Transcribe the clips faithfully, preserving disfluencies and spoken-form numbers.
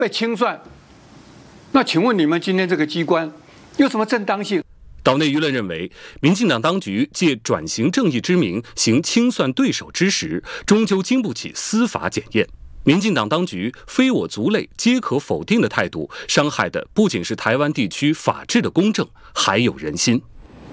被清算，那请问你们今天这个机关有什么正当性？ 岛内舆论认为，民进党当局借转型正义之名行清算对手之实，终究经不起司法检验。民进党当局非我族类皆可否定的态度，伤害的不仅是台湾地区法治的公正，还有人心。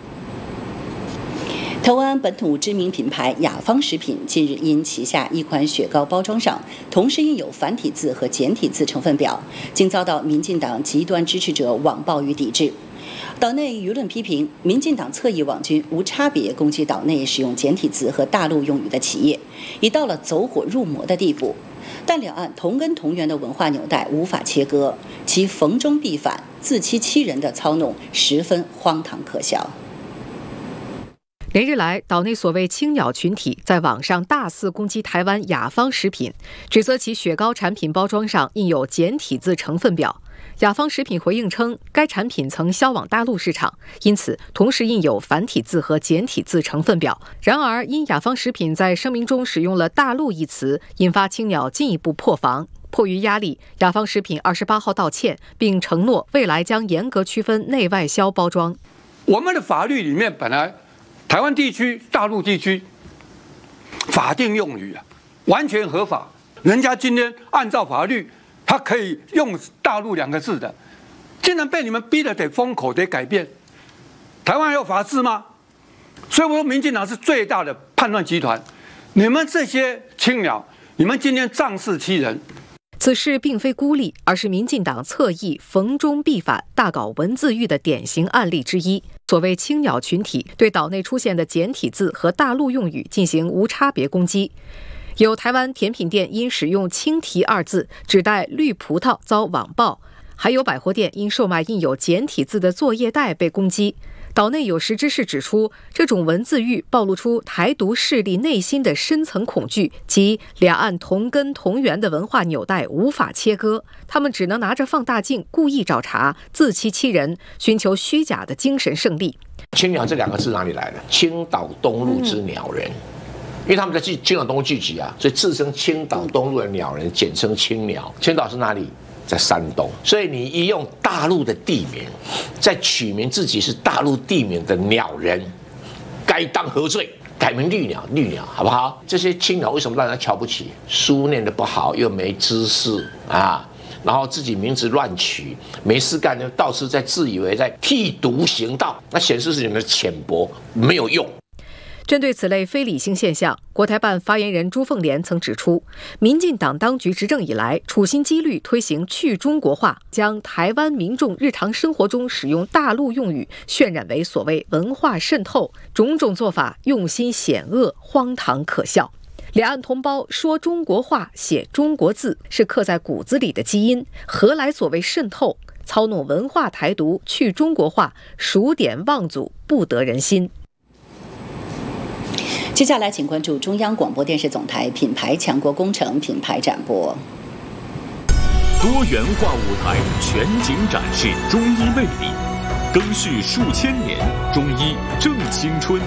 台湾本土知名品牌雅芳食品近日因旗下一款雪糕包装上同时印有繁体字和简体字成分表，竟遭到民进党极端支持者网暴与抵制。岛内舆论批评民进党侧翼网军无差别攻击岛内使用简体字和大陆用语的企业，已到了走火入魔的地步。但两岸同根同源的文化纽带无法切割，其逢中必反、自欺欺人的操弄十分荒唐可笑。 连日来，岛内所谓青鸟群体在网上大肆攻击台湾雅芳食品，指责其雪糕产品包装上印有简体字成分表。雅芳食品回应称，该产品曾销往大陆市场，因此同时印有繁体字和简体字成分表。然而，因雅芳食品在声明中使用了大陆一词，引发青鸟进一步破防。迫于压力，雅芳食品二十八号道歉，并承诺未来将严格区分内外销包装。 我们的法律里面本来台湾地区、大陆地区法定用语啊，完全合法。人家今天按照法律，他可以用大陆两个字的，竟然被你们逼得得封口、得改变。台湾有法治吗？所以我说，民进党是最大的叛乱集团。你们这些青鸟，你们今天仗势欺人。 此事并非孤立，而是民进党侧翼逢中必反、大搞文字狱的典型案例之一。所谓青鸟群体对岛内出现的简体字和大陆用语进行无差别攻击。有台湾甜品店因使用青提二字指代绿葡萄遭网暴，还有百货店因售卖印有简体字的作业袋被攻击。岛内有识之士指出，这种文字狱暴露出台独势力内心的深层恐惧，即两岸同根同源的文化纽带无法切割，他们只能拿着放大镜故意找茬，自欺欺人，寻求虚假的精神胜利。 青鸟这两个字哪里来的？青岛东路之鸟人。嗯，因为他们在青岛东路聚集啊，所以自称青岛东路的鸟人，简称青鸟。青岛是哪里？在山东。所以你一用大陆的地名，再取名自己是大陆地名的鸟人，该当何罪？改名绿鸟，绿鸟好不好？这些青鸟为什么让人瞧不起？书念得不好，又没知识啊，然后自己名字乱取，没事干就到处在自以为在替毒行道，那显示是你们的浅薄，没有用。 针对此类非理性现象，国台办发言人朱凤莲曾指出，民进党当局执政以来，处心积虑推行去中国化，将台湾民众日常生活中使用大陆用语渲染为所谓文化渗透，种种做法用心险恶，荒唐可笑。两岸同胞说中国话、写中国字是刻在骨子里的基因，何来所谓渗透？操弄文化台独、去中国化，数典忘祖，不得人心。 接下来，请关注中央广播电视总台品牌强国工程品牌展播。 多元化舞台全景展示中医魅力，更续数千年，中医正青春。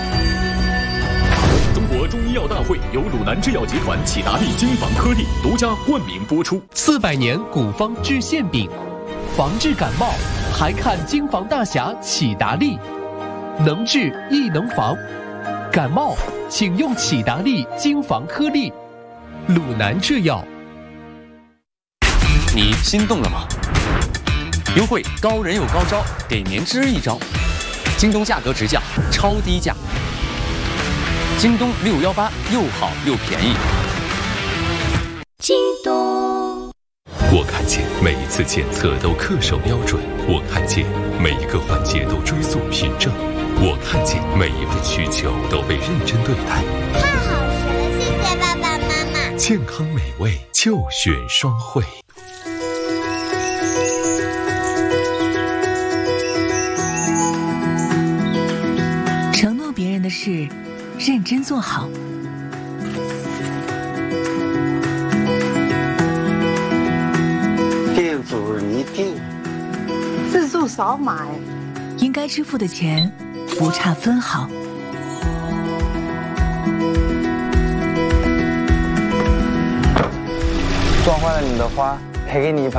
中国中医药大会由鲁南制药集团启达利精房颗粒独家冠名播出。 四百年古方治馅饼，防治感冒还看精房大侠启达利，能治亦能防。感冒请用启达利精房颗粒，鲁南制药。 你心动了吗？优惠高人有高招，给年之一招，京东价格直降，超低价。京东六幺八又好又便宜。 京东。 我看见每一次检测都恪守标准，我看见每一个环节都追溯凭证。我看见每一份需求都被认真对待， 太好吃了，谢谢爸爸妈妈。 健康美味就选双汇。 承诺别人的事，认真做好。 店主一定自助少买， 应该支付的钱不差分毫。 撞坏了你的花， 赔给你一把。